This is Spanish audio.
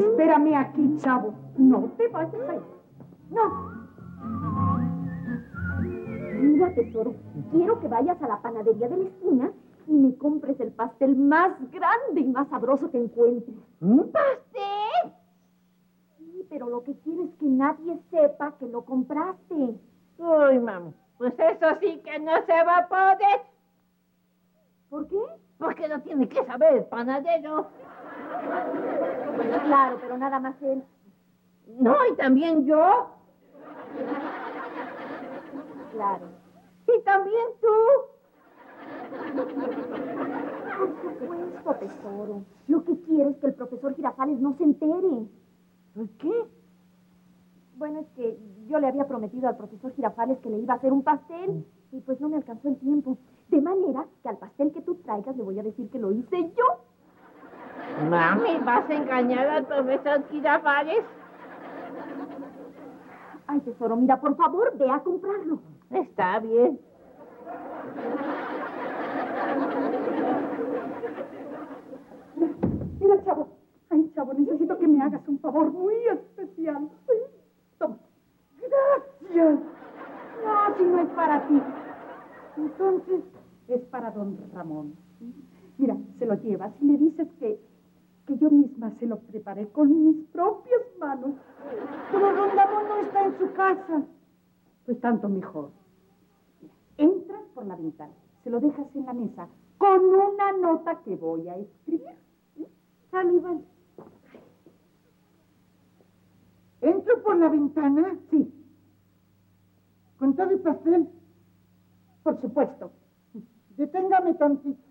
Espérame aquí, chavo. No te vayas a ir. No. Mira, tesoro, quiero que vayas a la panadería de la esquina y me compres el pastel más grande y más sabroso que encuentres. ¿Un pastel? Sí, pero lo que quiero es que nadie sepa que lo compraste. Uy, mami, pues eso sí que no se va a poder. ¿Por qué? Porque no tiene que saber el panadero. Pues claro, pero nada más él. No, y también yo. Claro. Y también tú. Por supuesto, tesoro. Lo que quiero es que el profesor Girafales no se entere. ¿Por qué? Bueno, es que yo le había prometido al profesor Girafales que le iba a hacer un pastel y pues no me alcanzó el tiempo. De manera que al pastel que tú traigas le voy a decir que lo hice yo. Mami, ¿vas a engañar al profesor Girafales? Ay, tesoro, mira, por favor, ve a comprarlo. Está bien. Mira, chavo. Ay, chavo, necesito que me hagas un favor muy especial. Sí. Toma. Gracias. No, si no es para ti. Entonces, es para don Ramón. ¿Sí? Mira, se lo llevas y le dices que yo misma se lo preparé con mis propias manos. Pero don Ramón no está en su casa. Pues tanto mejor. Mira, entras por la ventana, se lo dejas en la mesa con una nota que voy a escribir. Aníbal. ¿Entro por la ventana? Sí. ¿Con todo el pastel? Por supuesto. Deténgame tantito.